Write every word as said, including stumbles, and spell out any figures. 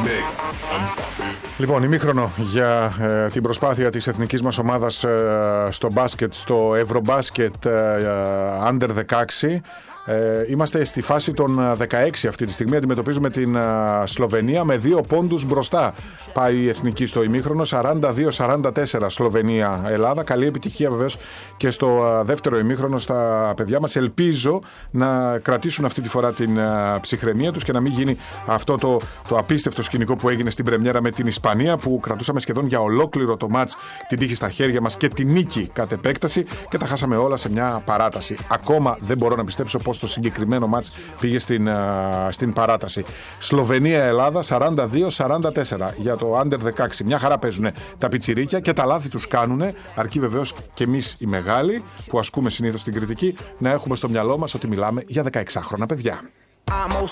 Λοιπόν, ημίχρονο για ε, την προσπάθεια της εθνικής μας ομάδας ε, στο μπάσκετ, στο Ευρωμπάσκετ ε, Under δεκαέξι. Ε, είμαστε στη φάση των δεκαέξι αυτή τη στιγμή. Αντιμετωπίζουμε την uh, Σλοβενία με δύο πόντους μπροστά. Πάει η εθνική στο ημίχρονο. σαράντα δύο σαράντα τέσσερα Σλοβενία-Ελλάδα. Καλή επιτυχία βεβαίως και στο uh, δεύτερο ημίχρονο στα παιδιά μας. Ελπίζω να κρατήσουν αυτή τη φορά την uh, ψυχραιμία τους και να μην γίνει αυτό το, το απίστευτο σκηνικό που έγινε στην πρεμιέρα με την Ισπανία, που κρατούσαμε σχεδόν για ολόκληρο το μάτς την τύχη στα χέρια μας και την νίκη κατ' επέκταση και τα χάσαμε όλα σε μια παράταση. Ακόμα δεν μπορώ να πιστέψω πώς το συγκεκριμένο μάτς πήγε στην, uh, στην παράταση. Σλοβενία-Ελλάδα σαράντα δύο σαράντα τέσσερα για το Under δεκαέξι. Μια χαρά παίζουν τα πιτσιρίκια και τα λάθη τους κάνουν, αρκεί βεβαίως και εμείς οι μεγάλοι που ασκούμε συνήθως την κριτική να έχουμε στο μυαλό μας ότι μιλάμε για δεκαεξάχρονα παιδιά.